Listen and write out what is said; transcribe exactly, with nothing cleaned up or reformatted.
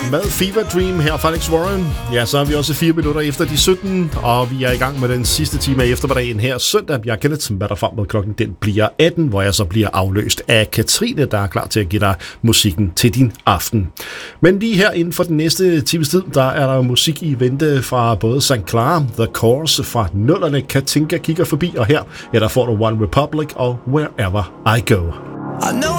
med Fever Dream her fra Alex Warren. Ja, så er vi også fire minutter efter de sytten, og vi er i gang med den sidste time af eftermiddagen her søndag. Jeg kender det, hvad der frem mod klokken, den bliver atten, hvor jeg så bliver afløst af Katrine, der er klar til at give dig musikken til din aften. Men lige her inden for den næste times tid, der er der musik i vente fra både Sankt Clara, The Course fra nullerne, Katinka kigger forbi, og her, ja, der får du One Republic og Wherever I Go. I know